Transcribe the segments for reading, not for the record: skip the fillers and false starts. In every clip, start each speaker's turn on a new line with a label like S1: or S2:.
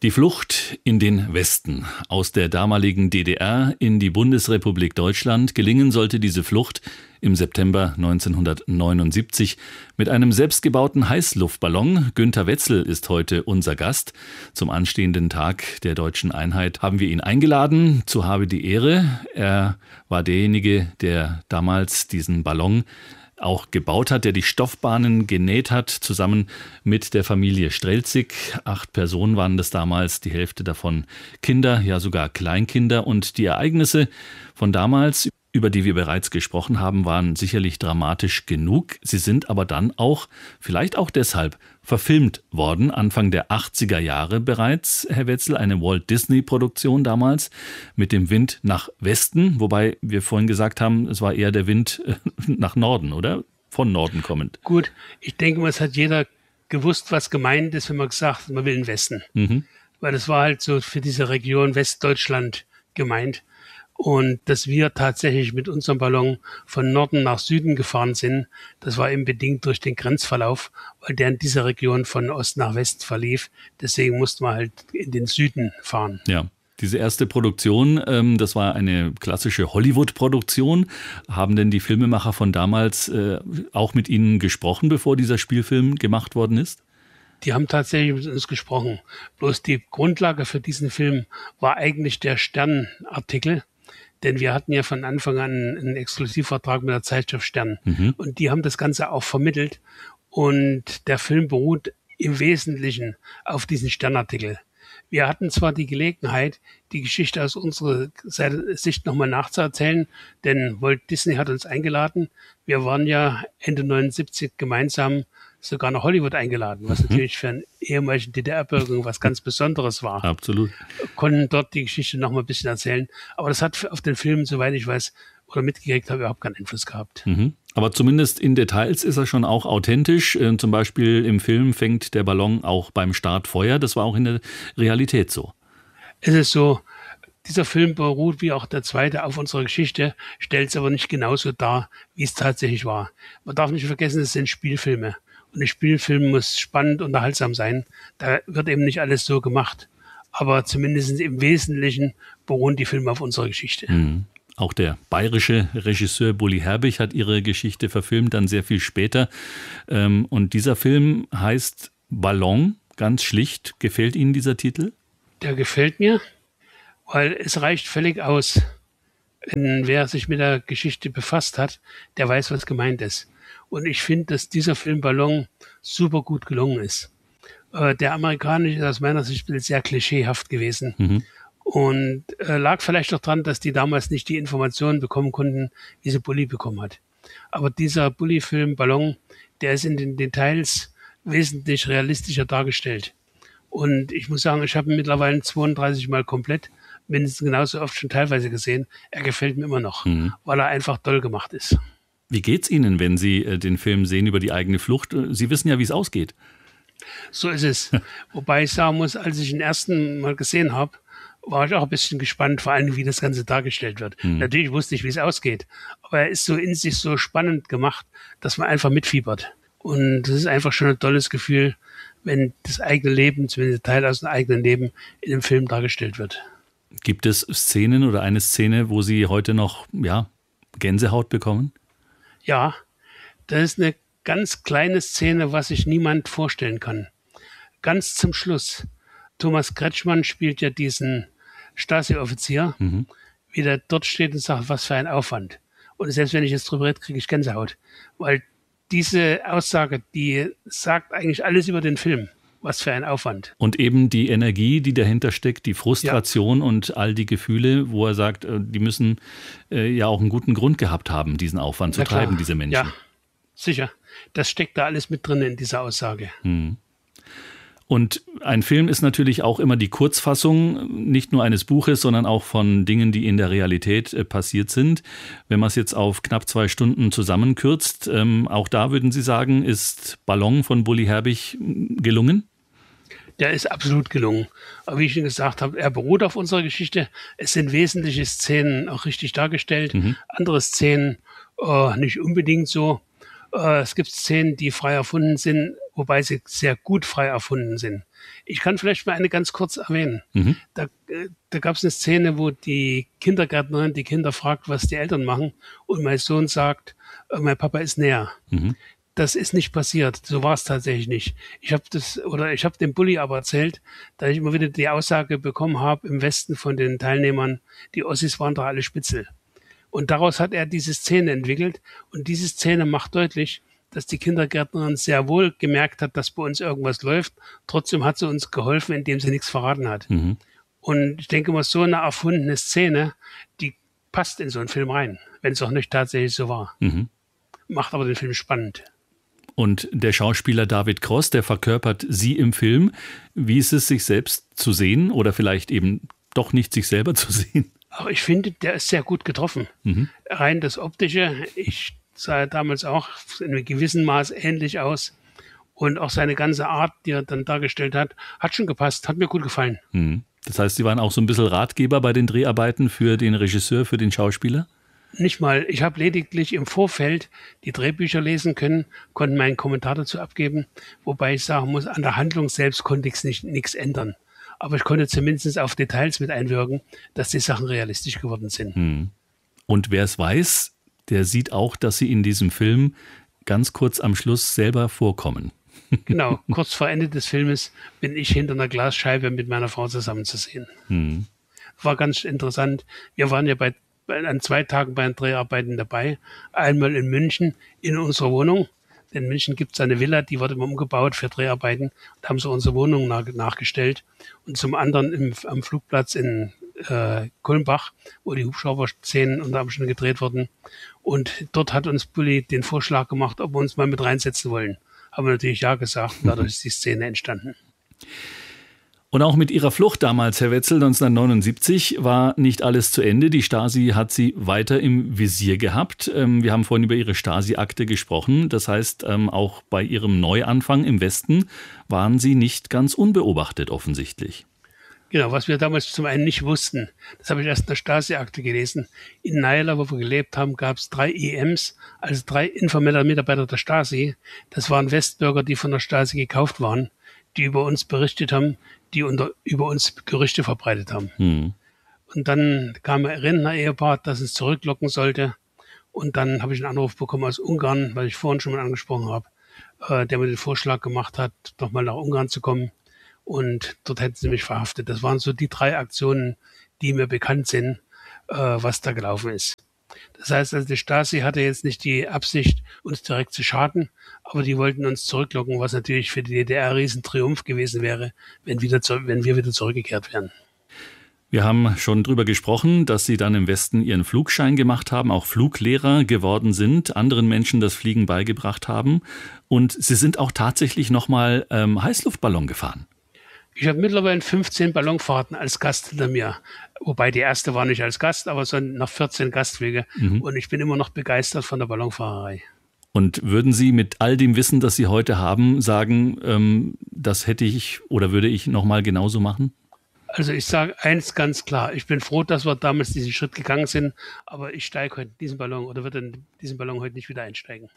S1: Die Flucht in den Westen. Aus der damaligen DDR in die Bundesrepublik Deutschland. Gelingen sollte diese Flucht im September 1979 mit einem selbstgebauten Heißluftballon. Günter Wetzel ist heute unser Gast. Zum anstehenden Tag der deutschen Einheit haben wir ihn eingeladen. Zu Habe die Ehre. Er war derjenige, der damals diesen Ballon auch gebaut hat, der die Stoffbahnen genäht hat, zusammen mit der Familie Strelzig. 8 Personen waren das damals, die Hälfte davon Kinder, ja sogar Kleinkinder. Und die Ereignisse von damals, über die wir bereits gesprochen haben, waren sicherlich dramatisch genug. Sie sind aber dann auch, vielleicht auch deshalb, verfilmt worden, Anfang der 80er Jahre bereits, Herr Wetzel, eine Walt-Disney-Produktion damals mit dem Wind nach Westen, wobei wir vorhin gesagt haben, es war eher der Wind nach Norden, oder? Von Norden kommend.
S2: Gut, ich denke mal, es hat jeder gewusst, was gemeint ist, wenn man gesagt hat, man will den Westen. Weil das war halt so für diese Region Westdeutschland gemeint. Und dass wir tatsächlich mit unserem Ballon von Norden nach Süden gefahren sind, das war eben bedingt durch den Grenzverlauf, weil der in dieser Region von Ost nach West verlief. Deswegen mussten wir halt in den Süden fahren.
S1: Ja. Diese erste Produktion, das war eine klassische Hollywood-Produktion. Haben denn die Filmemacher von damals auch mit Ihnen gesprochen, bevor dieser Spielfilm gemacht worden ist?
S2: Die haben tatsächlich mit uns gesprochen. Bloß die Grundlage für diesen Film war eigentlich der Stern-Artikel. Denn wir hatten ja von Anfang an einen Exklusivvertrag mit der Zeitschrift Stern. Und die haben das Ganze auch vermittelt. Und der Film beruht im Wesentlichen auf diesen Sternartikel. Wir hatten zwar die Gelegenheit, die Geschichte aus unserer Sicht nochmal nachzuerzählen, denn Walt Disney hat uns eingeladen. Wir waren ja Ende 79 gemeinsam sogar nach Hollywood eingeladen, was natürlich für einen ehemaligen DDR-Bürger was ganz Besonderes war.
S1: Absolut.
S2: Konnten dort die Geschichte noch mal ein bisschen erzählen. Aber das hat auf den Film, soweit ich weiß, oder mitgekriegt habe, überhaupt keinen Einfluss gehabt.
S1: Aber zumindest in Details ist er schon auch authentisch. Zum Beispiel im Film fängt der Ballon auch beim Start Feuer. Das war auch in der Realität so.
S2: Es ist so, dieser Film beruht wie auch der zweite auf unserer Geschichte, stellt es aber nicht genauso dar, wie es tatsächlich war. Man darf nicht vergessen, es sind Spielfilme. Und ein Spielfilm muss spannend, unterhaltsam sein. Da wird eben nicht alles so gemacht. Aber zumindest im Wesentlichen beruhen die Filme auf unserer Geschichte.
S1: Auch der bayerische Regisseur Bully Herbig hat ihre Geschichte verfilmt, dann sehr viel später. Und dieser Film heißt Ballon, ganz schlicht. Gefällt Ihnen dieser Titel?
S2: Der gefällt mir, weil es reicht völlig aus. Wer sich mit der Geschichte befasst hat, der weiß, was gemeint ist. Und ich finde, dass dieser Film Ballon super gut gelungen ist. Der amerikanische ist aus meiner Sicht sehr klischeehaft gewesen. Und lag vielleicht auch dran, dass die damals nicht die Informationen bekommen konnten, wie sie Bully bekommen hat. Aber dieser Bully-Film Ballon, der ist in den Details wesentlich realistischer dargestellt. Und ich muss sagen, ich habe ihn mittlerweile 32 Mal komplett, mindestens genauso oft schon teilweise gesehen. Er gefällt mir immer noch, weil er einfach toll gemacht ist.
S1: Wie geht's Ihnen, wenn Sie den Film sehen über die eigene Flucht? Sie wissen ja, wie es ausgeht.
S2: So ist es. Wobei ich sagen muss, als ich den ersten Mal gesehen habe, war ich auch ein bisschen gespannt, vor allem wie das Ganze dargestellt wird. Natürlich wusste ich, wie es ausgeht, aber er ist so in sich so spannend gemacht, dass man einfach mitfiebert. Und das ist einfach schon ein tolles Gefühl, wenn das eigene Leben, zumindest ein Teil aus dem eigenen Leben, in dem Film dargestellt wird.
S1: Gibt es Szenen oder eine Szene, wo Sie heute noch Gänsehaut bekommen? Ja,
S2: das ist eine ganz kleine Szene, was sich niemand vorstellen kann. Ganz zum Schluss. Thomas Kretschmann spielt ja diesen Stasi-Offizier, wie der dort steht und sagt, was für ein Aufwand. Und selbst wenn ich jetzt drüber rede, kriege ich Gänsehaut. Weil diese Aussage, die sagt eigentlich alles über den Film. Was für ein Aufwand.
S1: Und eben die Energie, die dahinter steckt, die Frustration und all die Gefühle, wo er sagt, die müssen ja auch einen guten Grund gehabt haben, diesen Aufwand zu treiben, diese Menschen.
S2: Ja, sicher. Das steckt da alles mit drin in dieser Aussage.
S1: Und ein Film ist natürlich auch immer die Kurzfassung, nicht nur eines Buches, sondern auch von Dingen, die in der Realität passiert sind. Wenn man es jetzt auf knapp 2 Stunden zusammenkürzt, auch da würden Sie sagen, ist Ballon von Bully Herbig gelungen?
S2: Der ist absolut gelungen. Aber wie ich Ihnen gesagt habe, er beruht auf unserer Geschichte. Es sind wesentliche Szenen auch richtig dargestellt. Andere Szenen nicht unbedingt so. Es gibt Szenen, die frei erfunden sind, wobei sie sehr gut frei erfunden sind. Ich kann vielleicht mal eine ganz kurz erwähnen. Da gab es eine Szene, wo die Kindergärtnerin die Kinder fragt, was die Eltern machen. Und mein Sohn sagt, mein Papa ist näher. Das ist nicht passiert. So war es tatsächlich nicht. Ich habe dem Bulli aber erzählt, dass ich immer wieder die Aussage bekommen habe im Westen von den Teilnehmern, die Ossis waren doch alle Spitzel. Und daraus hat er diese Szene entwickelt. Und diese Szene macht deutlich, dass die Kindergärtnerin sehr wohl gemerkt hat, dass bei uns irgendwas läuft. Trotzdem hat sie uns geholfen, indem sie nichts verraten hat. Und ich denke mal, so eine erfundene Szene, die passt in so einen Film rein, wenn es auch nicht tatsächlich so war. Macht aber den Film spannend.
S1: Und der Schauspieler David Cross, der verkörpert Sie im Film. Wie ist es, sich selbst zu sehen oder vielleicht eben doch nicht sich selber zu sehen?
S2: Aber ich finde, der ist sehr gut getroffen. Rein das Optische, ich sah damals auch in einem gewissen Maß ähnlich aus. Und auch seine ganze Art, die er dann dargestellt hat, hat schon gepasst, hat mir gut gefallen.
S1: Das heißt, Sie waren auch so ein bisschen Ratgeber bei den Dreharbeiten für den Regisseur, für den Schauspieler?
S2: Nicht mal. Ich habe lediglich im Vorfeld die Drehbücher lesen können, konnte meinen Kommentar dazu abgeben, wobei ich sagen muss, an der Handlung selbst konnte ich nichts ändern. Aber ich konnte zumindest auf Details mit einwirken, dass die Sachen realistisch geworden sind.
S1: Und wer es weiß, der sieht auch, dass Sie in diesem Film ganz kurz am Schluss selber vorkommen.
S2: Genau, kurz vor Ende des Filmes bin ich hinter einer Glasscheibe mit meiner Frau zusammen zu sehen. War ganz interessant. Wir waren ja an 2 Tagen bei den Dreharbeiten dabei. Einmal in München in unserer Wohnung. In München gibt es eine Villa, die wurde immer umgebaut für Dreharbeiten. Da haben sie unsere Wohnung nachgestellt. Und zum anderen am Flugplatz in Kulmbach, wo die Hubschrauber-Szenen unter Umständen gedreht wurden. Und dort hat uns Bulli den Vorschlag gemacht, ob wir uns mal mit reinsetzen wollen. Haben wir natürlich ja gesagt. Dadurch ist die Szene entstanden.
S1: Und auch mit ihrer Flucht damals, Herr Wetzel, 1979, war nicht alles zu Ende. Die Stasi hat sie weiter im Visier gehabt. Wir haben vorhin über ihre Stasi-Akte gesprochen. Das heißt, auch bei ihrem Neuanfang im Westen waren sie nicht ganz unbeobachtet offensichtlich.
S2: Genau, was wir damals zum einen nicht wussten, das habe ich erst in der Stasi-Akte gelesen. In Naila, wo wir gelebt haben, gab es 3 IMs, also 3 informelle Mitarbeiter der Stasi. Das waren Westbürger, die von der Stasi gekauft waren, die über uns berichtet haben, die über uns Gerüchte verbreitet haben. Und dann kam ein Rentner-Ehepaar, das es zurücklocken sollte. Und dann habe ich einen Anruf bekommen aus Ungarn, weil ich vorhin schon mal angesprochen habe, der mir den Vorschlag gemacht hat, doch mal nach Ungarn zu kommen. Und dort hätten sie mich verhaftet. Das waren so die 3 Aktionen, die mir bekannt sind, was da gelaufen ist. Das heißt, also die Stasi hatte jetzt nicht die Absicht, uns direkt zu schaden, aber die wollten uns zurücklocken, was natürlich für die DDR ein Riesentriumph gewesen wäre, wenn wir wieder zurückgekehrt wären.
S1: Wir haben schon drüber gesprochen, dass Sie dann im Westen Ihren Flugschein gemacht haben, auch Fluglehrer geworden sind, anderen Menschen das Fliegen beigebracht haben. Und Sie sind auch tatsächlich nochmal Heißluftballon gefahren.
S2: Ich habe mittlerweile 15 Ballonfahrten als Gast hinter mir. Wobei die erste war nicht als Gast, aber so nach 14 Gastflüge. Und ich bin immer noch begeistert von der Ballonfahrerei.
S1: Und würden Sie mit all dem Wissen, das Sie heute haben, sagen, das hätte ich oder würde ich nochmal genauso machen?
S2: Also ich sage eins ganz klar, ich bin froh, dass wir damals diesen Schritt gegangen sind, aber ich steige heute in diesen Ballon oder würde in diesen Ballon heute nicht wieder einsteigen.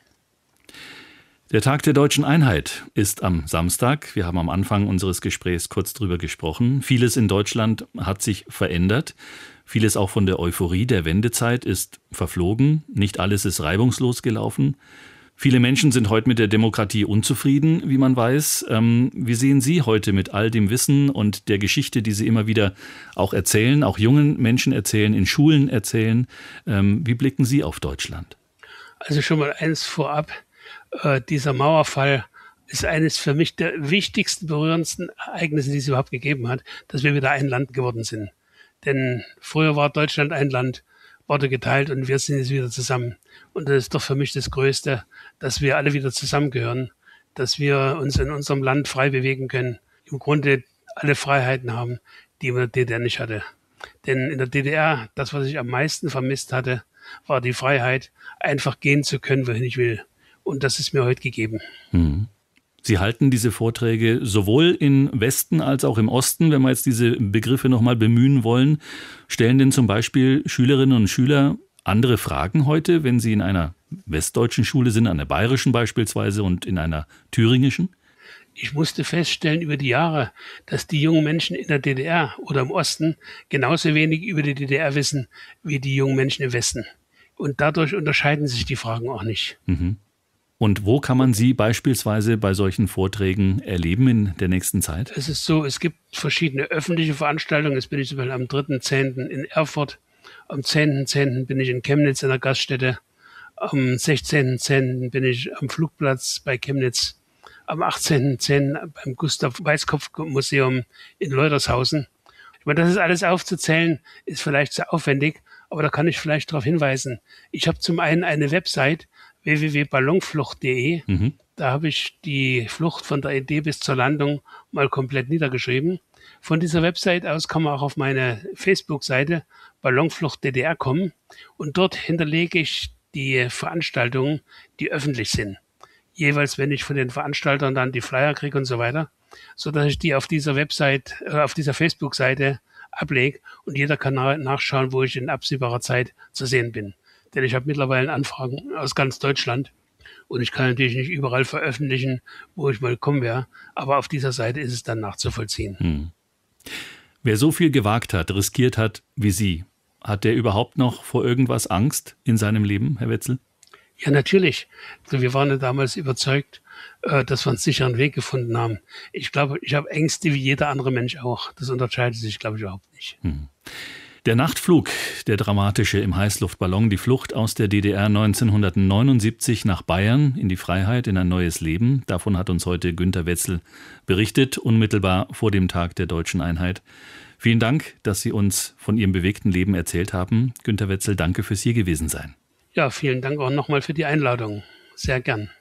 S1: Der Tag der Deutschen Einheit ist am Samstag. Wir haben am Anfang unseres Gesprächs kurz drüber gesprochen. Vieles in Deutschland hat sich verändert. Vieles auch von der Euphorie der Wendezeit ist verflogen. Nicht alles ist reibungslos gelaufen. Viele Menschen sind heute mit der Demokratie unzufrieden, wie man weiß. Wie sehen Sie heute mit all dem Wissen und der Geschichte, die Sie immer wieder auch erzählen, auch jungen Menschen erzählen, in Schulen erzählen? Wie blicken Sie auf Deutschland?
S2: Also schon mal eins vorab. Dieser Mauerfall ist eines für mich der wichtigsten, berührendsten Ereignisse, die es überhaupt gegeben hat, dass wir wieder ein Land geworden sind. Denn früher war Deutschland ein Land, wurde geteilt und wir sind jetzt wieder zusammen. Und das ist doch für mich das Größte, dass wir alle wieder zusammengehören, dass wir uns in unserem Land frei bewegen können, im Grunde alle Freiheiten haben, die man in der DDR nicht hatte. Denn in der DDR, das, was ich am meisten vermisst hatte, war die Freiheit, einfach gehen zu können, wohin ich will. Und das ist mir heute gegeben.
S1: Sie halten diese Vorträge sowohl im Westen als auch im Osten, wenn wir jetzt diese Begriffe nochmal bemühen wollen. Stellen denn zum Beispiel Schülerinnen und Schüler andere Fragen heute, wenn sie in einer westdeutschen Schule sind, an der bayerischen beispielsweise und in einer thüringischen?
S2: Ich musste feststellen über die Jahre, dass die jungen Menschen in der DDR oder im Osten genauso wenig über die DDR wissen wie die jungen Menschen im Westen. Und dadurch unterscheiden sich die Fragen auch nicht.
S1: Mhm. Und wo kann man Sie beispielsweise bei solchen Vorträgen erleben in der nächsten Zeit?
S2: Es ist so, es gibt verschiedene öffentliche Veranstaltungen. Jetzt bin ich zum Beispiel am 3.10. in Erfurt, am 10.10. bin ich in Chemnitz in der Gaststätte, am 16.10. bin ich am Flugplatz bei Chemnitz, am 18.10. beim Gustav-Weißkopf-Museum in Leutershausen. Ich meine, das ist alles aufzuzählen, ist vielleicht sehr aufwendig, aber da kann ich vielleicht darauf hinweisen. Ich habe zum einen eine Website, www.ballonflucht.de. Da habe ich die Flucht von der Idee bis zur Landung mal komplett niedergeschrieben. Von dieser Website aus kann man auch auf meine Facebook-Seite Ballonflucht DDR kommen und dort hinterlege ich die Veranstaltungen, die öffentlich sind. Jeweils, wenn ich von den Veranstaltern dann die Flyer kriege und so weiter, sodass ich die auf dieser Website, auf dieser Facebook-Seite ablege und jeder kann nachschauen, wo ich in absehbarer Zeit zu sehen bin. Denn ich habe mittlerweile Anfragen aus ganz Deutschland und ich kann natürlich nicht überall veröffentlichen, wo ich mal kommen werde, aber auf dieser Seite ist es dann nachzuvollziehen.
S1: Wer so viel gewagt hat, riskiert hat wie Sie, hat der überhaupt noch vor irgendwas Angst in seinem Leben, Herr Wetzel?
S2: Ja, natürlich. Also wir waren ja damals überzeugt, dass wir einen sicheren Weg gefunden haben. Ich glaube, ich habe Ängste wie jeder andere Mensch auch. Das unterscheidet sich, glaube ich, überhaupt nicht.
S1: Der Nachtflug, der dramatische im Heißluftballon, die Flucht aus der DDR 1979 nach Bayern in die Freiheit, in ein neues Leben. Davon hat uns heute Günter Wetzel berichtet, unmittelbar vor dem Tag der deutschen Einheit. Vielen Dank, dass Sie uns von Ihrem bewegten Leben erzählt haben. Günter Wetzel, danke fürs hier gewesen sein.
S2: Ja, vielen Dank auch nochmal für die Einladung. Sehr gern.